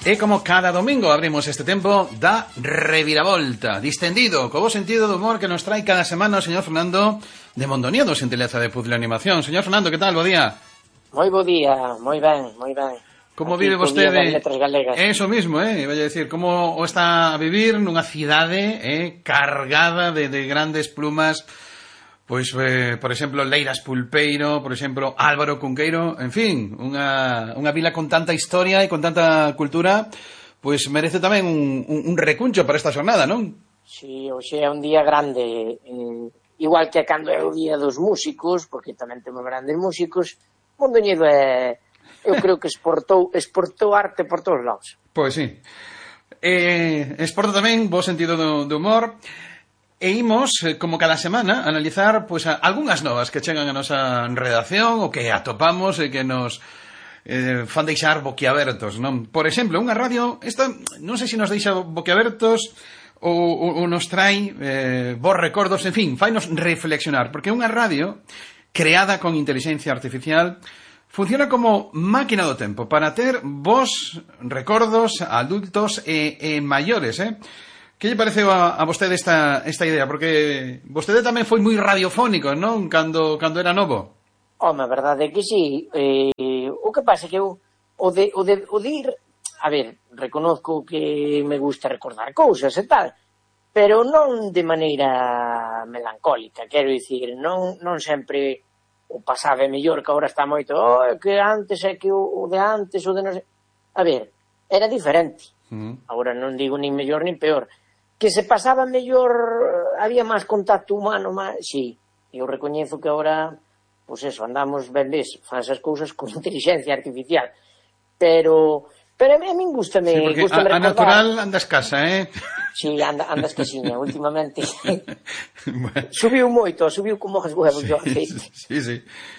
E como cada domingo abrimos este tempo da reviravolta distendido, co bo sentido do humor que nos trae cada semana o señor Fernando de Mondoñedo, xentileza de Puzzle Animación. Señor Fernando, que tal? Bo día. Moi bo día, moi ben, moi ben. Como aquí vive vostede? Eso mismo, vai a decir, como o está a vivir nunha cidade cargada de grandes plumas. Pois, por exemplo, Leiras Pulpeiro, por exemplo, Álvaro Cunqueiro, en fin, unha vila con tanta historia e con tanta cultura, pois merece tamén un recuncho para esta xornada, non? Si, hoxe é un día grande, igual que cando é o día dos músicos, porque tamén temos grandes músicos, Mondoñedo eu creo que exportou arte por todos lados. Pois sí. Exporta tamén bo sentido do humor. E imos, como cada semana, analizar pois algunhas novas que chegan a nosa redacción ou que atopamos e que nos fan deixar boquiabertos, non? Por exemplo, unha radio, esta non sei se nos deixa boquiabertos ou nos trai bons recordos, en fin, fainos reflexionar, porque unha radio creada con inteligencia artificial funciona como máquina do tempo para ter bons recordos adultos e maiores, Que lle pareceu a vostede esta idea? Porque vostede tamén foi moi radiofónico, non? Cando era novo. Home, a verdade é que sí. O que pasa é que o de ir... A ver, reconozco que me gusta recordar cousas e tal, pero non de maneira melancólica. Quero dicir, non sempre o pasado é mellor, que agora está moito que antes é que o de antes, o de non sei... A ver, era diferente. Agora non digo nin mellor nin peor. Que se pasaba mellor, había máis contacto humano, sí, eu recoñezo que agora, pois eso, andamos, ben ves, fan esas cousas con inteligencia artificial, pero a min gustame... Sí, porque a natural anda escasa, Sí, anda escasiña, últimamente. Bueno. Subiu como os huevos do aceite. Sí.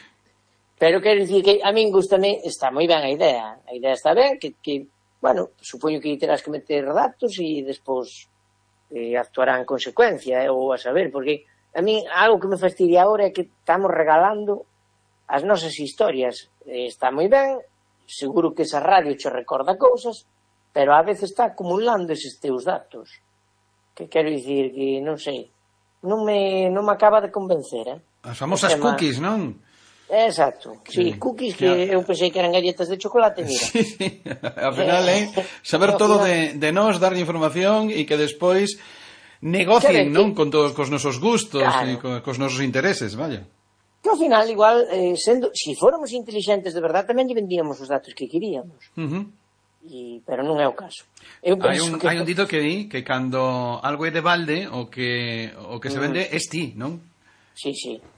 Pero quero dicir que a min gustame, está moi ben a idea está ben, que bueno, supoño que terás que meter datos e despois actuará en consecuencia, ou a saber, porque a mí algo que me fastidia agora é que estamos regalando as nosas historias. Está moi ben, seguro que esa radio che recorda cousas, pero a veces está acumulando eses teus datos. Que quero dicir que, non sei, non me acaba de convencer, As famosas cookies, non? Exacto, sí, cookies que eu pensei que eran galletas de chocolate, mira. Sí, ao final, saber todo de nós, darlle información e que despois negocien, non? Con todos cos nosos gustos e cos nosos intereses, vaya. Que ao final, igual, si fóramos inteligentes de verdad, tamén lle vendíamos os datos que queríamos. Pero non é o caso. Hai un dito que di que cando algo é de balde, o que se vende é ti, non? Sí.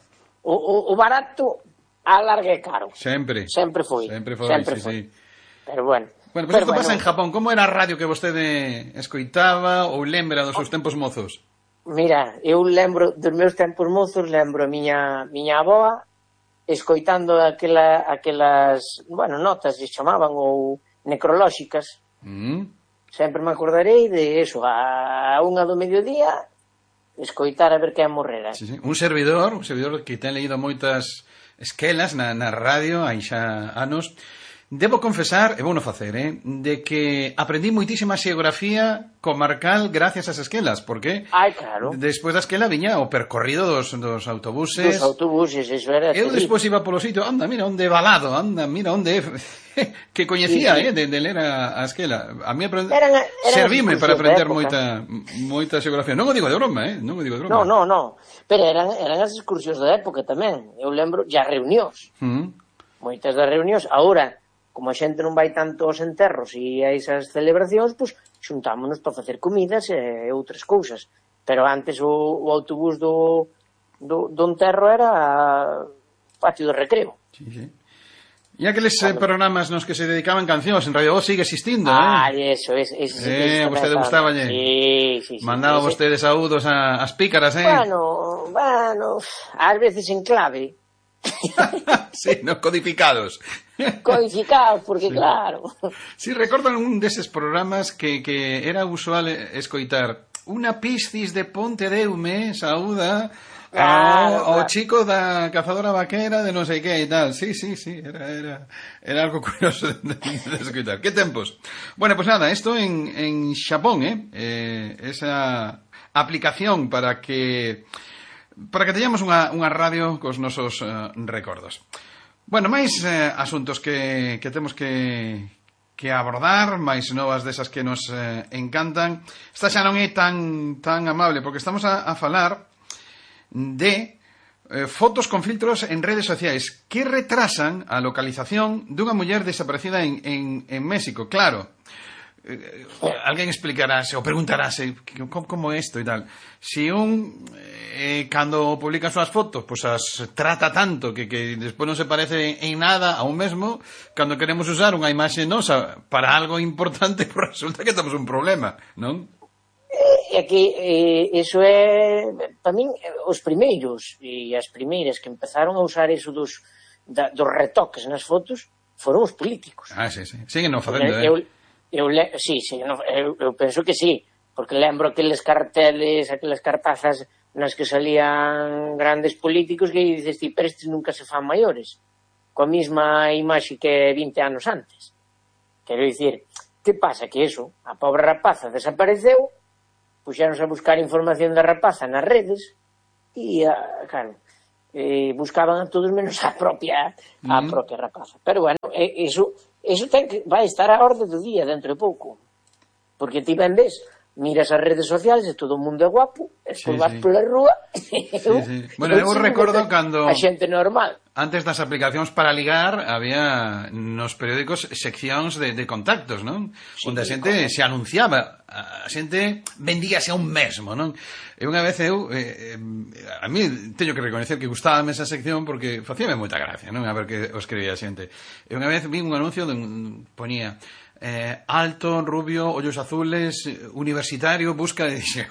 O barato a larga é caro. Sempre foi, sí. Pero bueno. Bueno, pues isto pasa en Japón. Como era a radio que vostede escoitaba ou lembra dos seus tempos mozos? Mira, eu lembro dos meus tempos mozos, lembro a miña avoa escoitando aquelas, bueno, notas se chamaban ou necrolóxicas. Sempre me acordarei de eso, a 1 do mediodía escoitar a ver quen morrera. Sí. Un servidor que ten leído moitas esquelas na radio hai xa anos. Debo confesar, e vou non facer, de que aprendí moitísima xeografía comarcal gracias ás esquelas, porque claro. Despois da esquela viña o percorrido dos autobuses. Dos autobuses, eso era. Eu despois iba polo sitio, mira onde Balado, mira onde que coñecía, sí. De ler a esquela. A mí servime para aprender moita xeografía. Non o digo de broma, Non o digo de broma. No. Pero eran as excursións da época tamén. Eu lembro, ya reunións. Moitas das reunións. Agora, como a xente non vai tanto aos enterros e a esas celebracións, pois xuntámonos para facer comidas e outras cousas. Pero antes o autobús do enterro era patio de recreo. Sí. E aqueles programas nos que se dedicaban cancións en Radio Voz sigue existindo, Eso. A vostede gustaballe. Sí. Mandaba vostede saúdos ás pícaras, Bueno, ás veces en clave. Sí, non codificados. Codificados, porque claro. Sí, recordan un deses programas que era usual escoitar. Unha piscis de Pontedeume saúda Claro. O chico da cazadora vaquera de non sei que e tal. Sí, era algo curioso de escutar. Que tempos. Bueno, pues nada, esto en Xapón, esa aplicación para que teñamos unha radio cos nosos recordos. Bueno, máis asuntos que temos que abordar, máis novas desas que nos encantan. Esta xa non é tan amable, porque estamos a falar de fotos con filtros en redes sociais que retrasan a localización dunha muller desaparecida en México. Claro, alguén explicarase ou preguntarase como isto e tal. Si cando publica as súas fotos, pois as trata tanto que despois non se parece en nada a un mesmo, cando queremos usar unha imaxe nosa para algo importante, pois resulta que temos un problema, non? É que iso é, para min, os primeiros e as primeiras que empezaron a usar iso dos retoques nas fotos foron os políticos. Sí. Siguen non facendo, Eu penso que sí, porque lembro aqueles carteles, aquelas cartazas nas que salían grandes políticos que dices ti, pero estes nunca se fan maiores, coa mesma imaxe que 20 anos antes. Quero dicir, que pasa? Que eso, a pobre rapaza desapareceu, puxéronse a buscar información da rapaza nas redes e, claro, buscaban a todos menos a propia rapaza. Pero bueno, iso vai estar a orde do día dentro de pouco, porque ti vendes, miras as redes sociais e todo o mundo é guapo, despois vas pola rúa Bueno, eu recordo cando a xente normal, antes das aplicacións para ligar había nos periódicos seccións de contactos, non? Onde a xente se anunciaba, a xente vendíase a un mesmo, non? E unha vez a mí teño que recoñecer que gustábame esa sección porque facíame moita gracia, non? A ver que o escribía a xente. E unha vez vi un anuncio ponía alto, rubio, ollos azules, universitario, busca, e dixe,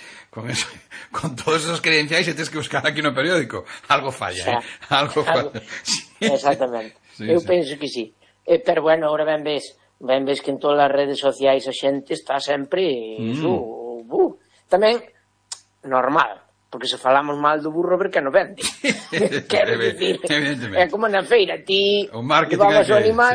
con todos esos credenciais e tens que buscar aquí no periódico, algo falla, algo falla. Exactamente. Eu penso que sí. Pero bueno, ahora ben ves que en todas as redes sociais a xente está sempre tamén normal, porque se falamos mal do burro ver que non vende. Quero dicir, é como na feira, ti levabas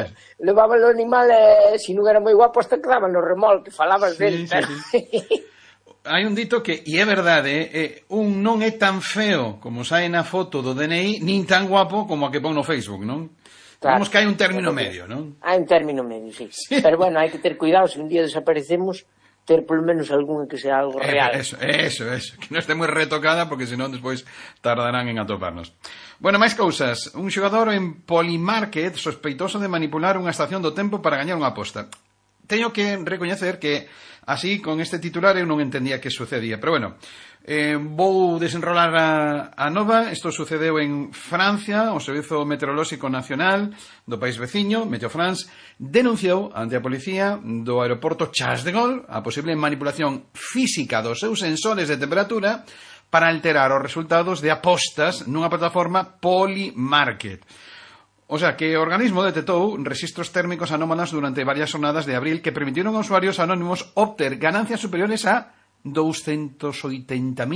o animal se non era moi guapo hasta quedaban no remolque, falabas del, pero... Hai un dito que, e é verdade, un non é tan feo como sae na foto do DNI, nin tan guapo como a que pon no Facebook, non? Claro, vamos que hai un término medio, non? Hai un término medio, sí. Pero bueno, hai que ter cuidado, se un día desaparecemos, ter polo menos algún que sea algo real. Eso, que non este moi retocada, porque senón despois tardarán en atoparnos. Bueno, máis cousas. Un xogador en Polymarket sospeitoso de manipular unha estación do tempo para gañar unha aposta. Teño que recoñecer que así, con este titular, eu non entendía que sucedía. Pero bueno, vou desenrolar a nova. Isto sucedeu en Francia. O Servizo Meteorolóxico Nacional do país veciño, Meteo France, denunciou ante a policía do aeroporto Charles de Gaulle a posible manipulación física dos seus sensores de temperatura para alterar os resultados de apostas nunha plataforma Polymarket. O sea, que o organismo detectou rexistros térmicos anómalos durante varias jornadas de abril que permitiron a usuarios anónimos obter ganancias superiores a $280,000.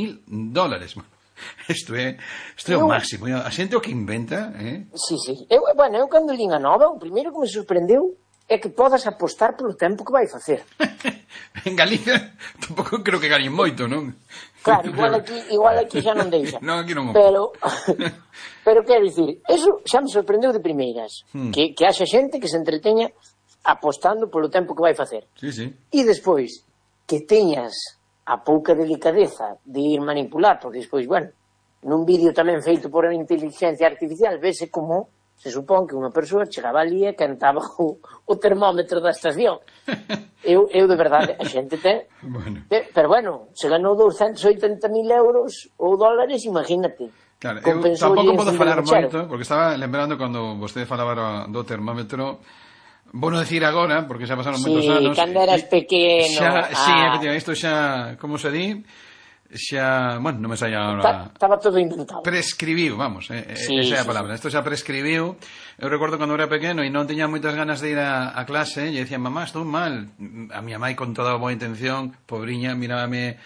Isto é o máximo. A xente o que inventa, Sí. Eu cando lín a nova, o primeiro que me sorprendeu é que podas apostar polo tempo que vai facer. En Galicia tampouco creo que gañen moito, non? Claro, igual aquí xa non deixa. Non, aquí non. Pero quero dicir, eso xa me sorprendeu de primeiras, que haxa xente que se entreteña apostando polo tempo que vai facer. Sí. E despois, que teñas a pouca delicadeza de ir manipular, porque despois, bueno, nun vídeo tamén feito por a inteligencia artificial, vese como se supón que unha persoa chegaba ali e cantaba o termómetro da estación. Eu de verdade, a xente ten... Bueno. Pero bueno, se ganou 280,000 euros ou dólares, imagínate. Claro, eu tampouco podo falar moito, porque estaba lembrando cando vostede falaba do termómetro. Vou non decir agora, porque xa pasaron moitos anos. Sí, cando eras pequeno. Sí, efectivamente, isto xa, como se di... xa, bueno, non me saia agora. Estaba todo inventado. Prescribiu, vamos, esa é a palabra. Isto xa prescribiu. Eu recordo cando era pequeno e non teña moitas ganas de ir a clase e dicía, mamá, estou mal. A miña mãe, con toda a boa intención, pobriña, mirábame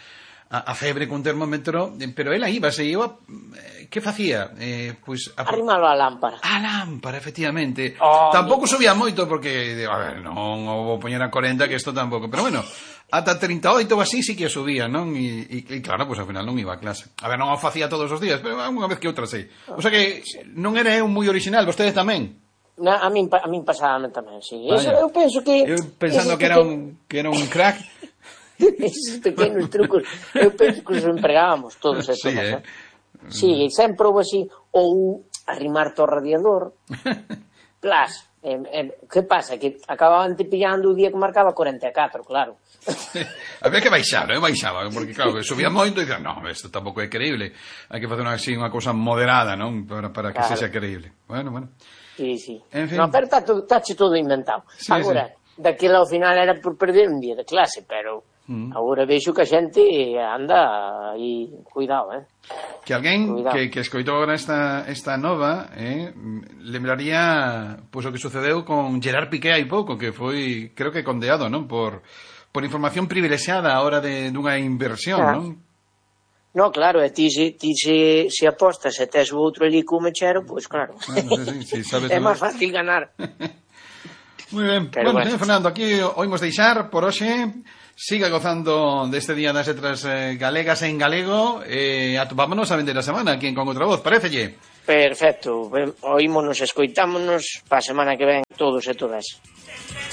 a febre cun termómetro, pero ela que facía? Pois arrimalo á lámpara. A lámpara, efectivamente. Oh, Tampouco subía moito porque, a ver, non o vou poñer a 40 que isto tampouco, pero bueno, ata 38 ou así sí que subía, non? E claro, pois ao final non iba a clase. A ver, non o facía todos os días, pero unha vez que outra sei. O sea que non era eu moi original, vostedes tamén. A min pasábame tamén, sí. Eso, eu penso que... Eu pensando que era un crack. Esos pequenos trucos, eu penso que os empregábamos todos e Sí, todas, Sí, sempre houve así, ou arrimar-te ao radiador, plas, que pasa? Que acababan te pillando o día que marcaba 44, claro. Había que baixar, baixaba, porque claro, subía moito e dicía, no, isto tampouco é creíble. Hai que facer unha cousa moderada, non? Para que sexa creíble. Bueno. Sí. En fin. No, pero tache todo inventado. Sí, agora, daquela ao final era por perder un día de clase, pero agora vexo que a xente anda aí, cuidado, Que alguén que escoitou agora esta nova lembraría pois o que sucedeu con Gerard Piqué hai pouco, que foi, creo que condeado, non? Por información privilexiada a hora dunha inversión, non? No, claro, e ti se apostas e tes o outro ali co mechero, pois claro. Sí, sabes, é máis fácil ganar. Moi ben. Bueno, señor Fernando, aquí oímos deixar por hoxe. Siga gozando deste Día das Letras Galegas en galego. Atopámonos a vender a semana aquí en Con Outra Voz, parécelle? Perfecto, oímonos, escoitámonos para a semana que ven todos e todas.